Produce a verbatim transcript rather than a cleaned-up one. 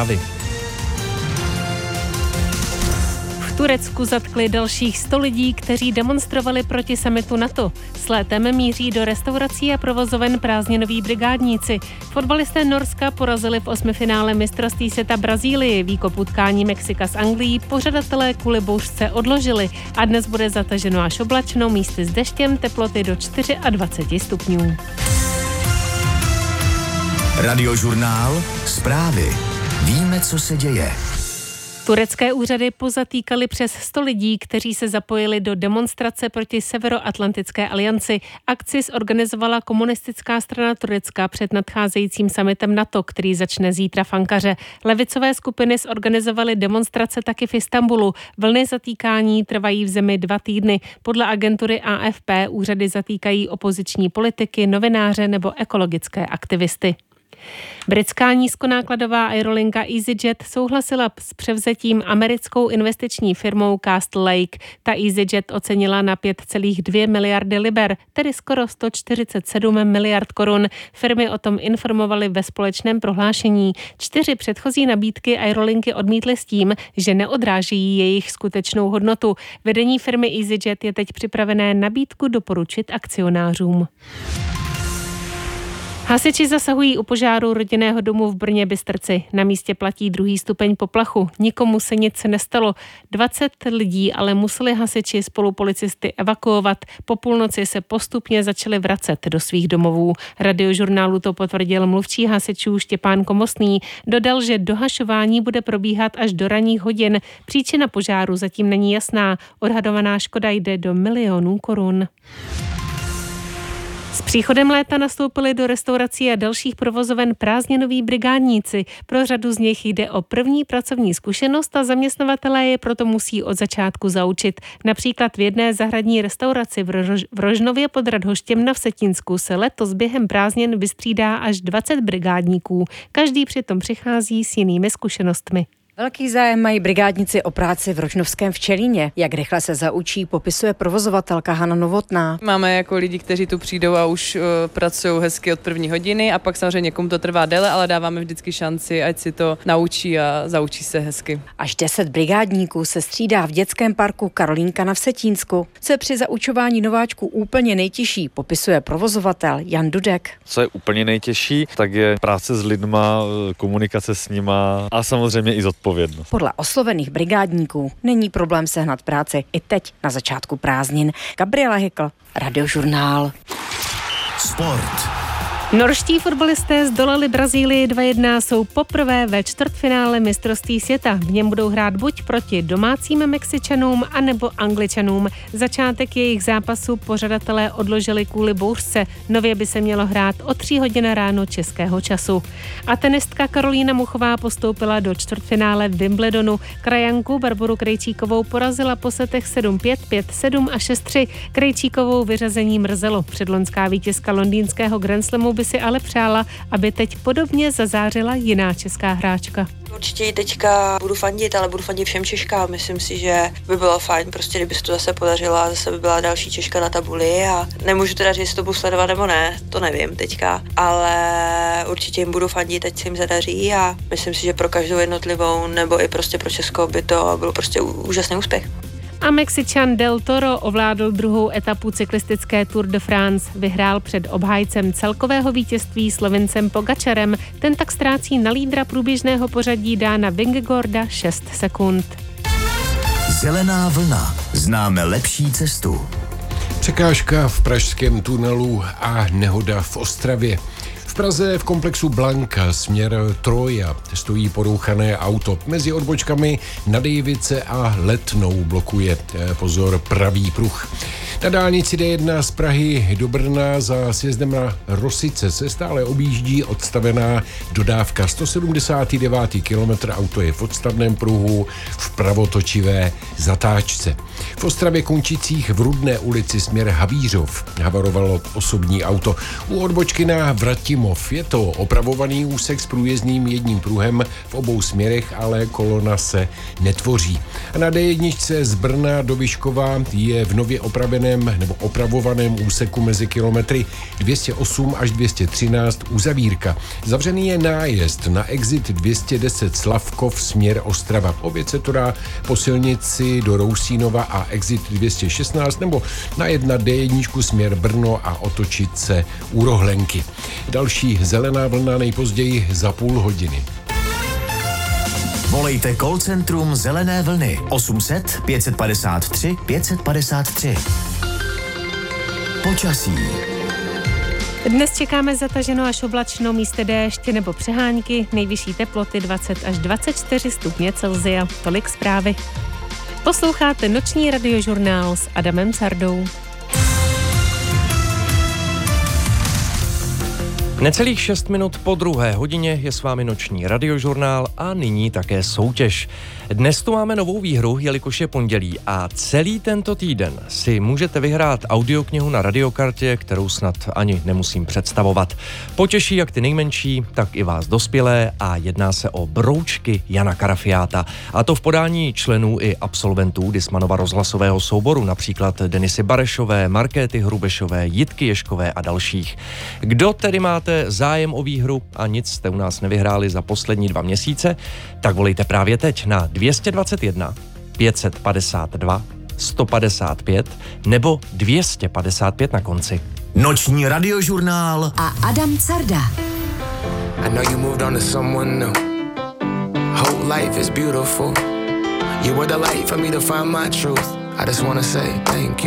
zprávy. V Turecku zatkli dalších sto lidí, kteří demonstrovali proti summitu NATO. S létem míří do restaurací a provozoven prázdninoví brigádníci. Fotbalisté Norska porazili v osmifinále mistrovství světa Brazílii. Výkop utkání Mexika s Anglií pořadatelé kvůli bouřce odložili a dnes bude zataženo až oblačno, místy s deštěm, teploty do dvacet čtyři stupňů. Radiožurnál Zprávy. Víme, co se děje. Turecké úřady pozatýkaly přes sto lidí, kteří se zapojili do demonstrace proti Severoatlantické alianci. Akci zorganizovala komunistická strana Turecka před nadcházejícím summitem NATO, který začne zítra v Ankaře. Levicové skupiny zorganizovaly demonstrace taky v Istanbulu. Vlny zatýkání trvají v zemi dva týdny. Podle agentury A F P úřady zatýkají opoziční politiky, novináře nebo ekologické aktivisty. Britská nízkonákladová aerolinka EasyJet souhlasila s převzetím americkou investiční firmou Castle Lake. Ta EasyJet ocenila na pět celá dvě miliardy liber, tedy skoro sto čtyřicet sedm miliard korun. Firmy o tom informovaly ve společném prohlášení. Čtyři předchozí nabídky aerolinky odmítly s tím, že neodráží jejich skutečnou hodnotu. Vedení firmy EasyJet je teď připravené nabídku doporučit akcionářům. Hasiči zasahují u požáru rodinného domu v Brně Bystrci. Na místě platí druhý stupeň poplachu. Nikomu se nic nestalo. dvacet lidí ale museli hasiči spolu policisty evakuovat. Po půlnoci se postupně začali vracet do svých domovů. Radiožurnálu to potvrdil mluvčí hasičů Štěpán Komostný. Dodal, že dohašování bude probíhat až do ranních hodin. Příčina požáru zatím není jasná. Odhadovaná škoda jde do milionů korun. S příchodem léta nastoupili do restaurací a dalších provozoven prázdninoví brigádníci. Pro řadu z nich jde o první pracovní zkušenost a zaměstnavatelé je proto musí od začátku zaučit. Například v jedné zahradní restauraci v, Rož- v Rožnově pod Radhoštěm na Vsetínsku se letos během prázdnin vystřídá až dvacet brigádníků. Každý přitom přichází s jinými zkušenostmi. Velký zájem mají brigádníci o práci v Rožnovském Včelíně. Jak rychle se zaučí, popisuje provozovatelka Hana Novotná. Máme jako lidi, kteří tu přijdou a už uh, pracují hezky od první hodiny a pak samozřejmě někomu to trvá déle, ale dáváme vždycky šanci, ať si to naučí a zaučí se hezky. Až deset brigádníků se střídá v dětském parku Karolínka na Vsetínsku. Co je při zaučování nováčků úplně nejtěžší, popisuje provozovatel Jan Dudek. Co je úplně nejtěžší, tak je práce s lidma, komunikace s nima a samozřejmě i zodpovědnost. Podle oslovených brigádníků není problém sehnat práci i teď na začátku prázdnin. Gabriela Hykl, Radiožurnál. Sport. Norští fotbalisté zdolali Brazílii dva jedna, jsou poprvé ve čtvrtfinále mistrovství světa. V něm budou hrát buď proti domácím Mexičanům, anebo Angličanům. Začátek jejich zápasu pořadatelé odložili kvůli bouřce. Nově by se mělo hrát o tři hodiny ráno českého času. A tenistka Karolína Muchová postoupila do čtvrtfinále v Wimbledonu. Krajanku Barboru Krejčíkovou porazila po setech sedm pět, pět sedm a šest tři. Krejčíkovou vyřazení mrzelo. Předloňská vítězka londýnského Grand Slamu by si ale přála, aby teď podobně zazářila jiná česká hráčka. Určitě teďka budu fandit, ale budu fandit všem Češkám. Myslím si, že by bylo fajn, prostě kdyby se to zase podařilo a zase by byla další Češka na tabuli a nemůžu teda říct, jestli to budu sledovat nebo ne, to nevím teďka, ale určitě jim budu fandit, ať se jim zadaří a myslím si, že pro každou jednotlivou nebo i prostě pro Česko by to byl prostě úžasný úspěch. A Mexičan Del Toro ovládl druhou etapu cyklistické Tour de France. Vyhrál před obhájcem celkového vítězství Slovincem Pogačarem. Ten tak ztrácí na lídra průběžného pořadí Dána Vingegaarda šest sekund. Zelená vlna. Známe lepší cestu. Překážka v pražském tunelu a nehoda v Ostravě. V Praze v komplexu Blanka směr Troja stojí porouchané auto. Mezi odbočkami na Dejvice a Letnou blokuje, pozor, pravý pruh. Na dálnici D jedna z Prahy do Brna za sjezdem na Rosice se stále objíždí odstavená dodávka. sto sedmdesátý devátý kilometr, auto je v odstavném pruhu v pravotočivé zatáčce. V Ostravě končících v Rudné ulici směr Havířov havarovalo osobní auto. U odbočky na Vratimov je to opravovaný úsek s průjezdným jedním pruhem v obou směrech, ale kolona se netvoří. A na D jedna z Brna do Vyškova je v nově opravené opraveném nebo opravovaném úseku mezi kilometry dvě stě osm až dvě stě třináct uzavírka. Zavřený je nájezd na exit dvě stě deset Slavkov směr Ostrava. Opět se to dá po silnici do Rousínova a exit dvě stě šestnáct nebo najet na dé jedna směr Brno a otočit se u Rohlenky. Další zelená vlna nejpozději za půl hodiny. Volejte call centrum Zelené vlny osm set pět padesát tři pět padesát tři. Počasí. Dnes čekáme zataženo až oblačno, místy déšť nebo přehánky, nejvyšší teploty dvacet až dvacet čtyři stupně Celsia. Tolik zprávy. Posloucháte noční radiožurnál s Adamem Sardou. Necelých šest minut po druhé hodině je s vámi noční radiožurnál a nyní také soutěž. Dnes tu máme novou výhru, jelikož je pondělí a celý tento týden si můžete vyhrát audioknihu na radiokartě, kterou snad ani nemusím představovat. Potěší jak ty nejmenší, tak i vás dospělé a jedná se o broučky Jana Karafiáta. A to v podání členů i absolventů Dismanova rozhlasového souboru, například Denisy Barešové, Markéty Hrubešové, Jitky Ješkové a dalších. Kdo tedy máte zájem o výhru a nic jste u nás nevyhráli za poslední dva měsíce, tak volejte právě teď na dvě stě dvacet jedna pět padesát dva sto padesát pět nebo dvě stě padesát pět na konci. Noční radiožurnál a Adam Carda. I know you moved on to someone new. Whole life is beautiful. You were the light for me to find my truth. I just wanna say thank you.